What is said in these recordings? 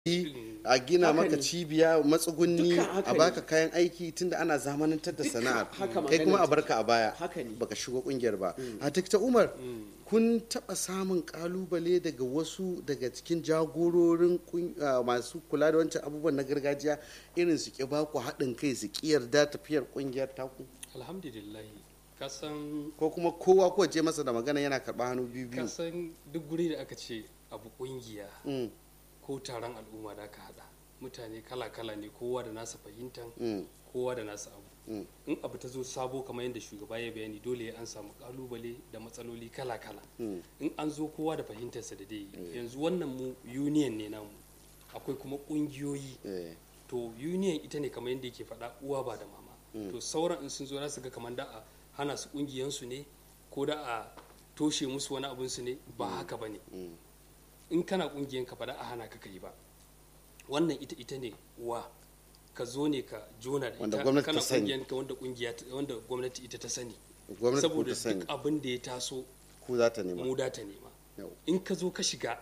a gina Haka maka ne. cibiya matsugunni Duka haka a ne. baka kayan aiki tunda ana zamanantar da Duka sana'ar haka kai kuma maganar a barka a baya Haka ne. baka shigo kungiyar ba a ta Umar kun taba samun kalubale daga wasu daga cikin jagororin masu kula da wancan abubuwan na gargajiya irin su ki baku haɗin kai su ki yarda tafiyar kungiyar taku alhamdulillah kasan ko kuma kowa ko je masa da magana yana karɓa hannu biyu biyu kasan duk guri da aka ce abu kungiya Mm, ko taron al'umma da aka hada mutane kala-kala ne kowa da nasa fahimtan mm, kowa da nasa abu mm, in abu ta zo sabo kamar yadda shugaba ya bayani dole an samu kalubale da matsaloli kala-kala mm. in an zo kowa da fahimtarsa da dai yanzu wannan mu union ne namu akwai kuma kungiyoyi Eh, to union ita ne kamar yadda yake faɗa uwa ba da mama to sauran in sun zo za su ga kamar da a hana su kungiyansu ne ko da a toshe musu wani abun su ne ba haka ba ne mm. in kana kungiyan ka faɗa a hana ka yi ba wannan ita ne uwa ka zo ne ka jona da Wanda ita gwamnati ta kana sani. kungiyan ka wanda gwamnati ita ta sani gwamnati ko saboda ta sani duk abin da ya taso ku za ta nema mu da ta nema Yau. in ka zo ka shiga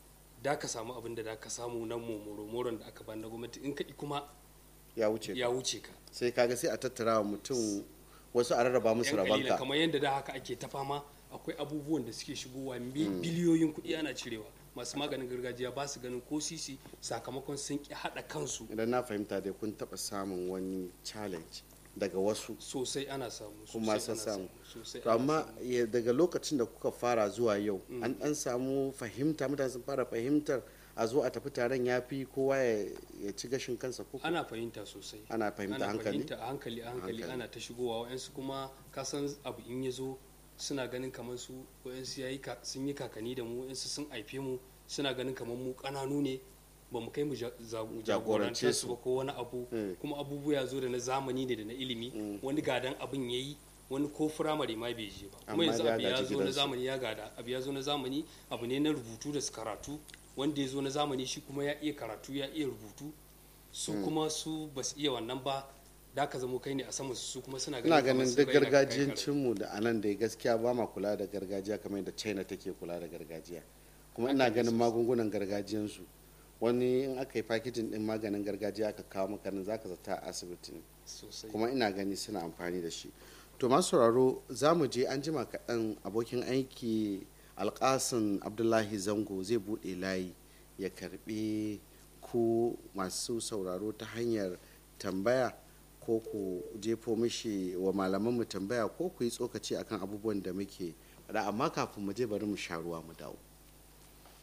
da ka samu abin da ka samu nan moron da aka bani na gwamnati in ka kuma ya wuce ya wuce ka sai kaga sai a tattara wa mutum wasu a rarraba musu yan kalila rabanka kamar yadda da haka ake ta fama akwai abubuwan da suke shigowa biliyoyin kuɗi ana cirewa masu maganin gargajiya ba su ganin ko sisi sakamakon sun ki haɗa kansu idan na fahimta dai kun taɓa samun wani challenge daga wasu sosai ana samu kuma sosai sun ana samu sosai to ana amma samu. daga lokacin da kuka fara zuwa yau an dan samu fahimta mutane sun fara fahimtar a zo a tafi taron ya fi kowa ya ci gashin kansa ko ana fahimta sosai ana fahimta hankali a hankali ana ta shigowa wa'yansu kuma kasan abu in ya zo suna ganin kamar su wa'yansu sun yi kakanni da mu wa'yansu sun haife mu suna ganin kamar mu kananu ne ba mu kai mu jagorance su ba ko wani abu kuma abubuwa ya zo da na zamani ne da na ilimi wani gadan abin ya yi wani ko firamare ma bai je ba kuma yanzu abu ya zo na zamani ya gada abu ya zo na zamani abu ne na rubutu da karatu wanda ya zo na zamani shi kuma ya iya karatu ya iya rubutu su kuma su ba su iya wannan ba da ka zamo kai ne a sama su kuma suna ina ganin duk gargajiyancinmu da anan da gaskiya ba ma kula da gargajiya kamar yadda china take kula da gargajiya kuma ina ganin magungunan gargajiyansu wani in aka yi fakijin din maganin gargajiya aka kawo maka nan zaka zata a asibiti ne kuma ina gani suna amfani da shi to masu sauraro za mu je an jima kaɗan abokin aiki alƙasin abdullahi zango zai buɗe layi ya karɓi ku masu sauraro ta hanyar tambaya ko ku jefo mishi wa malamanmu tambaya ko ku yi tsokaci akan abubuwan da muke faɗa amma kafin mu je bari mu sha ruwa mu dawo